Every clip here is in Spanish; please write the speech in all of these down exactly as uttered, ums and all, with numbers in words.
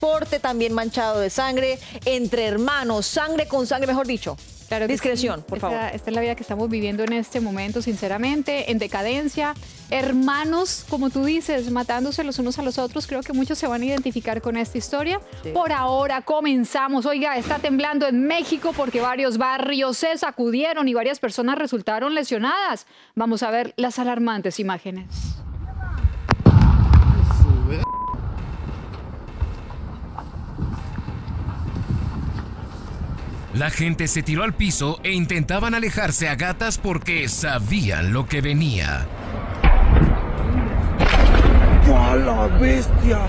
transporte también manchado de sangre, entre hermanos, sangre con sangre, mejor dicho. Claro que Discreción, sí. por esta, favor. Esta es la vida que estamos viviendo en este momento, sinceramente, en decadencia. Hermanos, como tú dices, matándose los unos a los otros. Creo que muchos se van a identificar con esta historia. Sí. Por ahora comenzamos. Oiga, está temblando en México porque varios barrios se sacudieron y varias personas resultaron lesionadas. Vamos a ver las alarmantes imágenes. La gente se tiró al piso e intentaban alejarse a gatas porque sabían lo que venía. ¡A la bestia!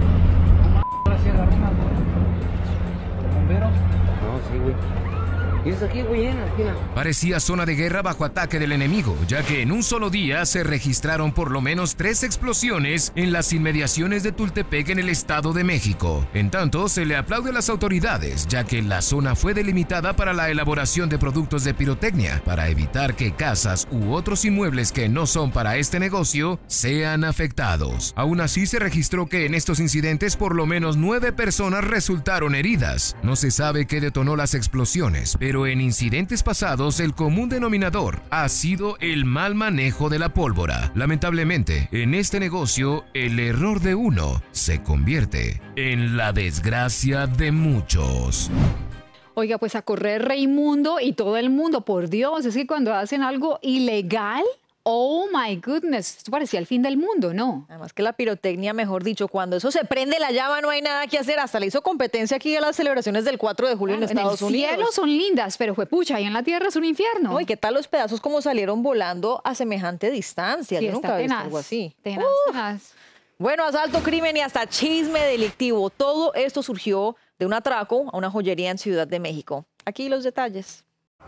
No, sí, güey. ¿Y es aquí, güey, en la esquina? Parecía zona de guerra bajo ataque del enemigo, ya que en un solo día se registraron por lo menos tres explosiones en las inmediaciones de Tultepec en el Estado de México. En tanto, se le aplaude a las autoridades, ya que la zona fue delimitada para la elaboración de productos de pirotecnia, para evitar que casas u otros inmuebles que no son para este negocio sean afectados. Aún así, se registró que en estos incidentes por lo menos nueve personas resultaron heridas. No se sabe qué detonó las explosiones, pero Pero en incidentes pasados el común denominador ha sido el mal manejo de la pólvora. Lamentablemente, en este negocio, el error de uno se convierte en la desgracia de muchos. Oiga, pues a correr Raimundo y todo el mundo, por Dios, es que cuando hacen algo ilegal, oh my goodness, esto parecía el fin del mundo, ¿no? Además que la pirotecnia, mejor dicho, cuando eso se prende la llama no hay nada que hacer. Hasta le hizo competencia aquí a las celebraciones del cuatro de julio claro, en Estados en el Unidos. cielo son lindas, pero juepucha, y en la tierra es un infierno. No, ¿y qué tal los pedazos como salieron volando a semejante distancia? Sí, Yo nunca había visto tenaz, algo así. Tenaz, uh. tenaz. Bueno, asalto, crimen y hasta chisme delictivo. Todo esto surgió de un atraco a una joyería en Ciudad de México. Aquí los detalles.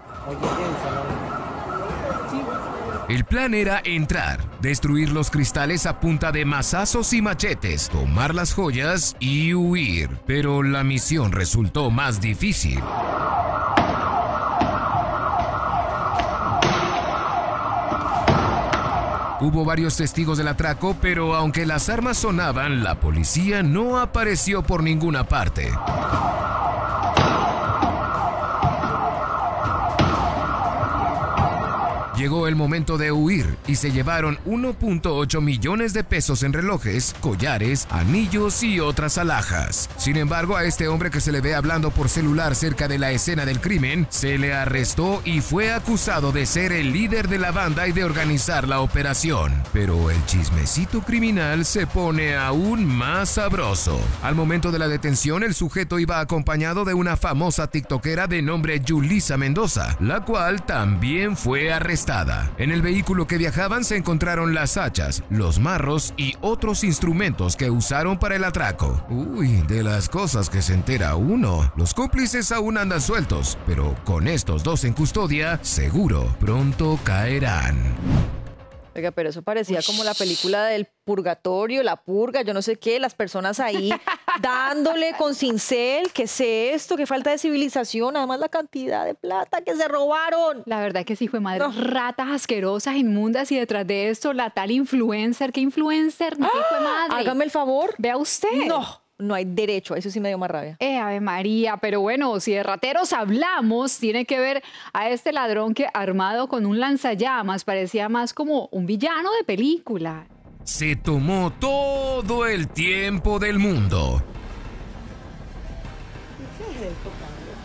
El plan era entrar, destruir los cristales a punta de mazazos y machetes, tomar las joyas y huir. Pero la misión resultó más difícil. Hubo varios testigos del atraco, pero aunque las armas sonaban, la policía no apareció por ninguna parte. Llegó el momento de huir y se llevaron uno punto ocho millones de pesos en relojes, collares, anillos y otras alhajas. Sin embargo, a este hombre que se le ve hablando por celular cerca de la escena del crimen, se le arrestó y fue acusado de ser el líder de la banda y de organizar la operación. Pero el chismecito criminal se pone aún más sabroso. Al momento de la detención, el sujeto iba acompañado de una famosa tiktokera de nombre Yulisa Mendoza, la cual también fue arrestada. En el vehículo que viajaban se encontraron las hachas, los marros y otros instrumentos que usaron para el atraco. Uy, de las cosas que se entera uno. Los cómplices aún andan sueltos, pero con estos dos en custodia, seguro pronto caerán. Oiga, pero eso parecía Uy. como la película del purgatorio, la purga, yo no sé qué, las personas ahí dándole con cincel, ¿qué es esto? ¿Qué falta de civilización? Además la cantidad de plata que se robaron. La verdad que sí fue madre. No. Ratas asquerosas, inmundas, y detrás de esto la tal influencer. ¿Qué influencer? ¿Qué fue madre? Hágame el favor. Vea usted. No. No hay derecho, eso sí me dio más rabia. Eh, Ave María, pero bueno, si de rateros hablamos, tiene que ver a este ladrón que armado con un lanzallamas parecía más como un villano de película. Se tomó todo el tiempo del mundo. ¿Qué es esto?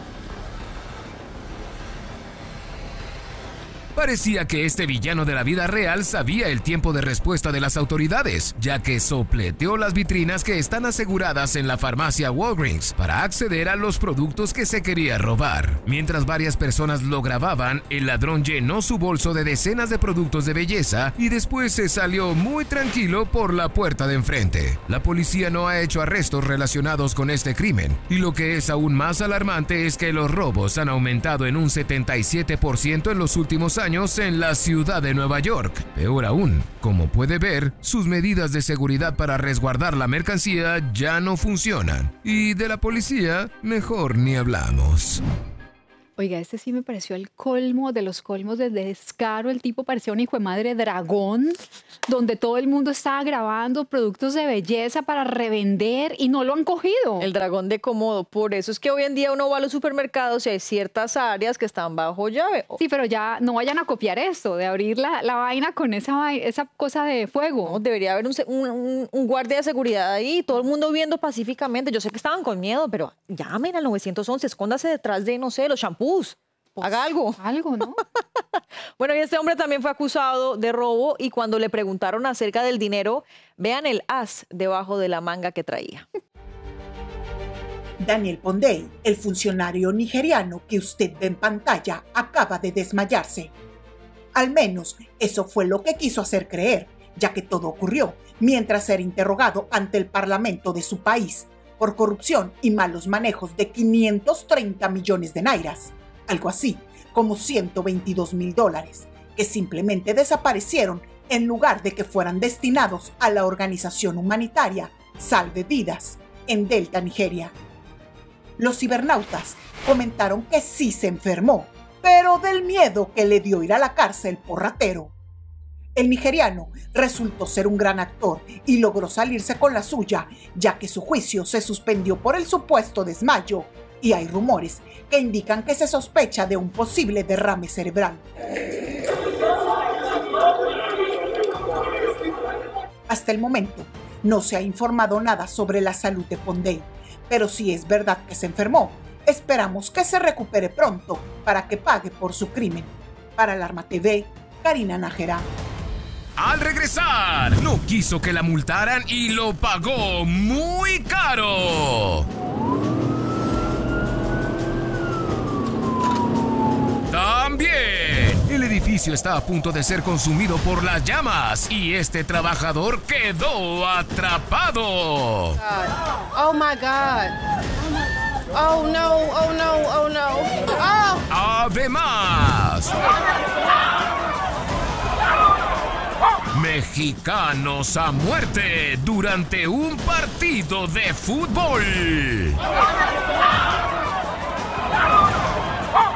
Parecía que este villano de la vida real sabía el tiempo de respuesta de las autoridades, ya que sopleteó las vitrinas que están aseguradas en la farmacia Walgreens para acceder a los productos que se quería robar. Mientras varias personas lo grababan, el ladrón llenó su bolso de decenas de productos de belleza y después se salió muy tranquilo por la puerta de enfrente. La policía no ha hecho arrestos relacionados con este crimen, y lo que es aún más alarmante es que los robos han aumentado en un setenta y siete por ciento en los últimos años años en la ciudad de Nueva York. Peor aún, como puede ver, sus medidas de seguridad para resguardar la mercancía ya no funcionan. Y de la policía, mejor ni hablamos. Oiga, este sí me pareció el colmo de los colmos de descaro. El tipo parecía un hijo de madre dragón, donde todo el mundo estaba grabando productos de belleza para revender y no lo han cogido. El dragón de Komodo. Por eso es que hoy en día uno va a los supermercados y hay ciertas áreas que están bajo llave. Sí, pero ya no vayan a copiar esto, de abrir la, la vaina con esa, vai- esa cosa de fuego. No, debería haber un, se- un- un- un guardia de seguridad ahí, todo el mundo viendo pacíficamente. Yo sé que estaban con miedo, pero llamen al nueve once, escóndase detrás de, no sé, los shampoos. Haga algo. Algo, ¿no? Bueno, y este hombre también fue acusado de robo y cuando le preguntaron acerca del dinero, vean el as debajo de la manga que traía. Daniel Pondey, el funcionario nigeriano que usted ve en pantalla, acaba de desmayarse. Al menos eso fue lo que quiso hacer creer, ya que todo ocurrió mientras era interrogado ante el parlamento de su país por corrupción y malos manejos de quinientos treinta millones de nairas, algo así como ciento veintidós mil dólares, que simplemente desaparecieron en lugar de que fueran destinados a la organización humanitaria Salve Vidas en Delta, Nigeria. Los cibernautas comentaron que sí se enfermó, pero del miedo que le dio ir a la cárcel por ratero. El nigeriano resultó ser un gran actor y logró salirse con la suya, ya que su juicio se suspendió por el supuesto desmayo, y hay rumores que indican que se sospecha de un posible derrame cerebral. Hasta el momento, no se ha informado nada sobre la salud de Pondey, pero si es verdad que se enfermó, esperamos que se recupere pronto para que pague por su crimen. Para Alarma T V, Karina Nájera. Al regresar, no quiso que la multaran y lo pagó muy caro. También, el edificio está a punto de ser consumido por las llamas y este trabajador quedó atrapado. Oh my God. Oh no, oh no, oh no. Oh. Además, mexicanos a muerte durante un partido de fútbol.